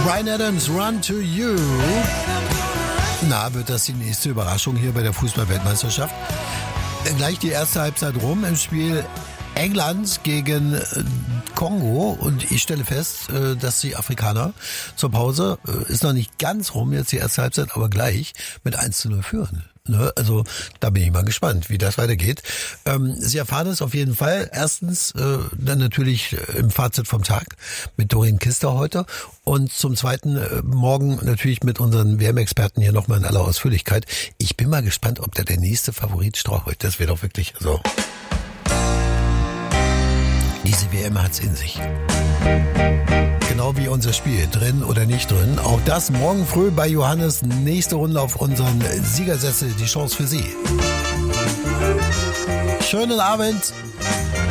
Bryan Adams, Run to You. Na, wird das die nächste Überraschung hier bei der Fußball-Weltmeisterschaft? Gleich die erste Halbzeit rum im Spiel England gegen Kongo und ich stelle fest, dass die Afrikaner zur Pause, ist noch nicht ganz rum jetzt die erste Halbzeit, aber gleich mit 1:0 führen. Ne? Also da bin ich mal gespannt, wie das weitergeht. Sie erfahren es auf jeden Fall. Erstens dann natürlich im Fazit vom Tag mit Doreen Kister heute und zum Zweiten morgen natürlich mit unseren WM-Experten hier nochmal in aller Ausführlichkeit. Ich bin mal gespannt, ob der nächste Favorit strauchelt. Das wäre doch wirklich so. Diese WM hat's in sich. Genau wie unser Spiel, drin oder nicht drin. Auch das morgen früh bei Johannes. Nächste Runde auf unseren Siegersessel. Die Chance für Sie. Schönen Abend.